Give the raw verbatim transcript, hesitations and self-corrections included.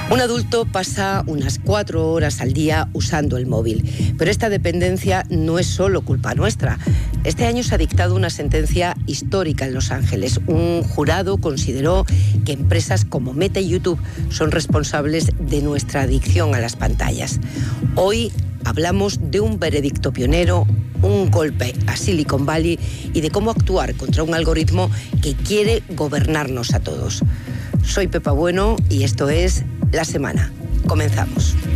Un adulto pasa unas cuatro horas al día usando el móvil, pero esta dependencia no es solo culpa nuestra. Este año se ha dictado una sentencia histórica en Los Ángeles. Un jurado consideró que empresas como Meta y YouTube son responsables de nuestra adicción a las pantallas. Hoy hablamos de un veredicto pionero, un golpe a Silicon Valley y de cómo actuar contra un algoritmo que quiere gobernarnos a todos. Soy Pepa Bueno y esto es La Semana. Comenzamos.